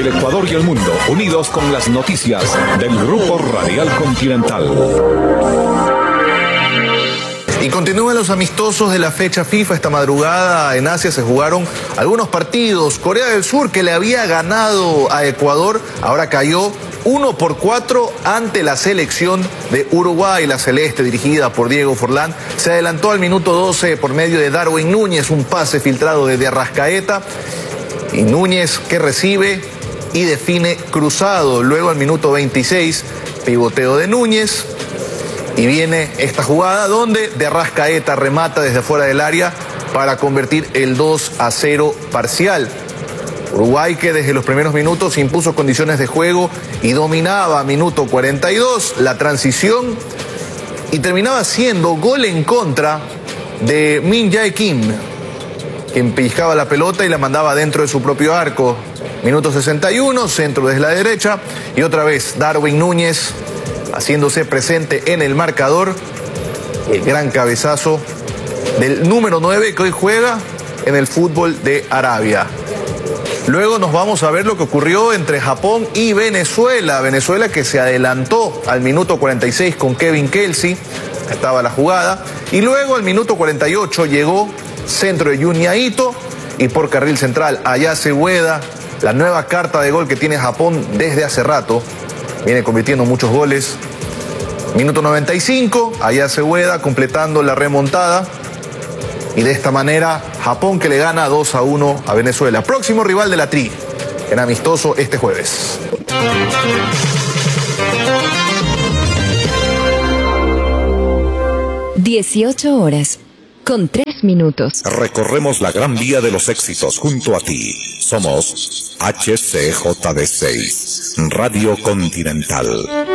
El Ecuador y el mundo, unidos con las noticias del Grupo Radial Continental. Y continúan los amistosos de la fecha FIFA. Esta madrugada en Asia se jugaron algunos partidos. Corea del Sur, que le había ganado a Ecuador, ahora cayó 1-4 ante la selección de Uruguay. La celeste, dirigida por Diego Forlán, se adelantó al minuto 12 por medio de Darwin Núñez, un pase filtrado de Arrascaeta. Y Núñez que recibe y define cruzado. Luego al minuto 26, pivoteo de Núñez. Y viene esta jugada donde de Arrascaeta remata desde fuera del área para convertir el 2-0 parcial. Uruguay, que desde los primeros minutos impuso condiciones de juego y dominaba a minuto 42 la transición y terminaba siendo gol en contra de Min Jae Kim, quien pellizcaba la pelota y la mandaba dentro de su propio arco. Minuto 61, centro desde la derecha y otra vez Darwin Núñez haciéndose presente en el marcador. El gran cabezazo del número 9 que hoy juega en el fútbol de Arabia. Luego nos vamos a ver lo que ocurrió entre Japón y Venezuela. Venezuela que se adelantó al minuto 46 con Kevin Kelsey. Estaba la jugada. Y luego al minuto 48 llegó centro de Junya Ito y por carril central Ayase Ueda, la nueva carta de gol que tiene Japón desde hace rato. Viene convirtiendo muchos goles. Minuto 95, Ayase Ueda completando la remontada. Y de esta manera, Japón que le gana 2-1 a Venezuela. Próximo rival de la Tri, en amistoso este jueves. 18 horas, con 3 minutos. Recorremos la gran vía de los éxitos junto a ti. Somos HCJD6, Radio Continental.